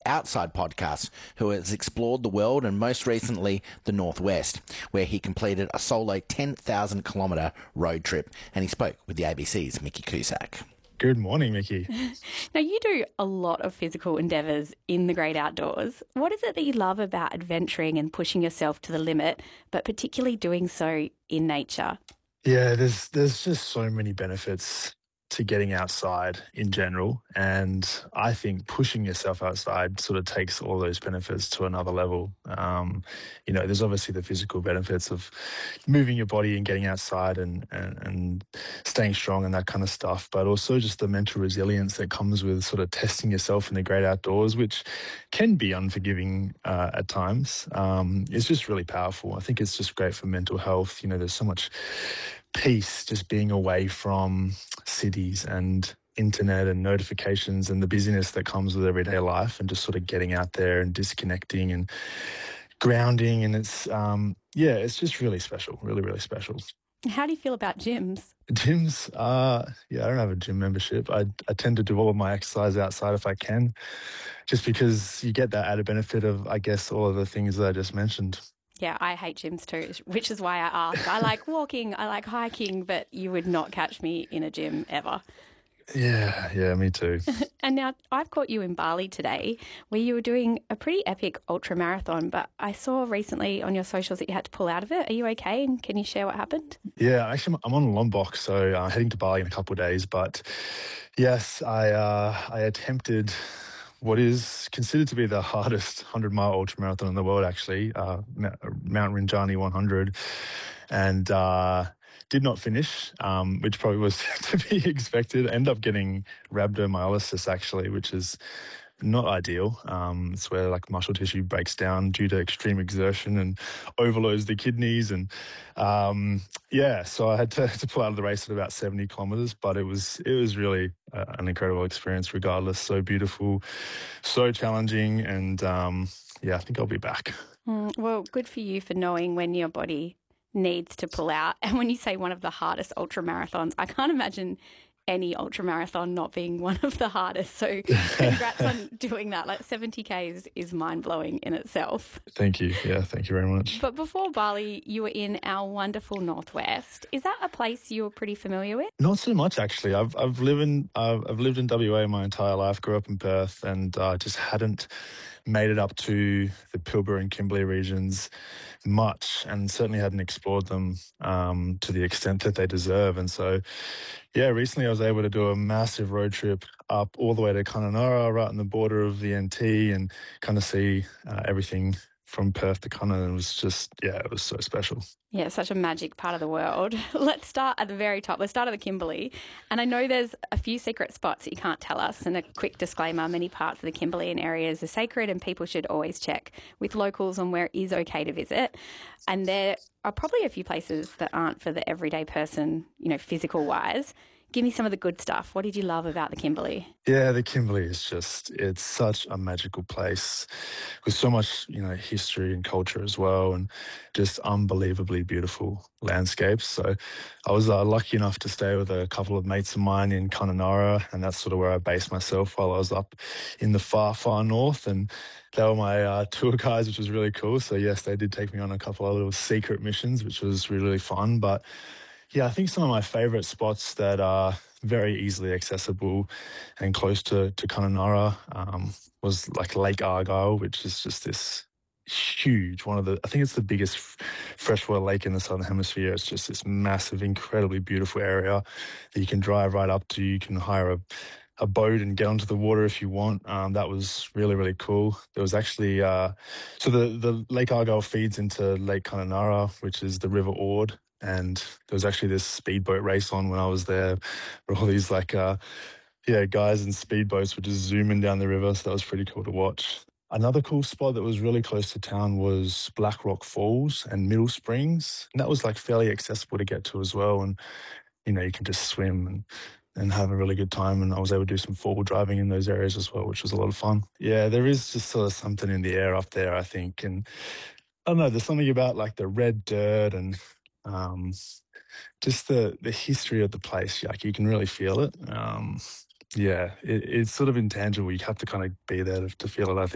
Outside podcast, who has explored the world and most recently the Northwest, where he completed a solo 10,000 kilometre road trip, and he spoke with the ABC's Mickey Cusack. Good morning, Mickey. Now, you do a lot of physical endeavours in the great outdoors. What is it that you love about adventuring and pushing yourself to the limit, but particularly doing so in nature? Yeah, there's just so many benefits to getting outside in general, and I think pushing yourself outside sort of takes all those benefits to another level. There's obviously the physical benefits of moving your body and getting outside and staying strong and that kind of stuff, but also just the mental resilience that comes with sort of testing yourself in the great outdoors, which can be unforgiving at times. It's just really powerful. I think it's just great for mental health. There's so much peace just being away from cities and internet and notifications and the busyness that comes with everyday life, and just sort of getting out there and disconnecting and grounding. And it's just really special, really, really special. How do you feel about gyms? Gyms, I don't have a gym membership. I tend to do all of my exercise outside if I can, just because you get that added benefit of, I guess, all of the things that I just mentioned. Yeah, I hate gyms too, which is why I ask. I like walking, I like hiking, but you would not catch me in a gym ever. Yeah, me too. And now I've caught you in Bali today, where you were doing a pretty epic ultra marathon, but I saw recently on your socials that you had to pull out of it. Are you okay? And can you share what happened? Yeah, actually, I'm on Lombok, so I'm heading to Bali in a couple of days. But yes, I attempted what is considered to be the hardest 100-mile ultramarathon in the world, actually, Mount Rinjani 100, and did not finish, which probably was to be expected. Ended up getting rhabdomyolysis, actually, which is not ideal. It's where muscle tissue breaks down due to extreme exertion and overloads the kidneys. And so I had to pull out of the race at about 70 kilometers, but it was really an incredible experience regardless. So beautiful, so challenging. And I think I'll be back. Well, good for you for knowing when your body needs to pull out. And when you say one of the hardest ultra marathons, I can't imagine any ultra marathon not being one of the hardest. So congrats on doing that. 70K is mind-blowing in itself. Thank you. Yeah, thank you very much. But before Bali, you were in our wonderful Northwest. Is that a place you were pretty familiar with? Not so much, actually. I've lived in WA my entire life, grew up in Perth, and just hadn't made it up to the Pilbara and Kimberley regions much, and certainly hadn't explored them to the extent that they deserve. And so, recently I was able to do a massive road trip up all the way to Kununurra, right on the border of the NT, and kind of see everything from Perth to Kununurra. It was just, it was so special. Yeah, such a magic part of the world. Let's start at the very top. Let's start at the Kimberley. And I know there's a few secret spots that you can't tell us. And a quick disclaimer, many parts of the Kimberley and areas are sacred, and people should always check with locals on where it is okay to visit. And there are probably a few places that aren't for the everyday person, physical-wise. Give me some of the good stuff. What did you love about the Kimberley? Yeah, the Kimberley is it's such a magical place with so much, history and culture as well, and just unbelievably beautiful landscapes. So I was lucky enough to stay with a couple of mates of mine in Kununurra, and that's sort of where I based myself while I was up in the far, far north. And they were my tour guides, which was really cool. So yes, they did take me on a couple of little secret missions, which was really, really fun. But I think some of my favourite spots that are very easily accessible and close to Kununurra was Lake Argyle, which is just this huge, I think it's the biggest freshwater lake in the Southern Hemisphere. It's just this massive, incredibly beautiful area that you can drive right up to. You can hire a boat and get onto the water if you want. That was really, really cool. There was actually, so the Lake Argyle feeds into Lake Kununurra, which is the River Ord. And there was actually this speedboat race on when I was there, where all these guys in speedboats were just zooming down the river. So that was pretty cool to watch. Another cool spot that was really close to town was Black Rock Falls and Middle Springs. And that was fairly accessible to get to as well. And, you can just swim and have a really good time. And I was able to do some four-wheel driving in those areas as well, which was a lot of fun. Yeah, there is just sort of something in the air up there, I think. And I don't know, there's something about the red dirt and just the history of the place. You can really feel it. It's sort of intangible. You have to kind of be there to feel it, I think.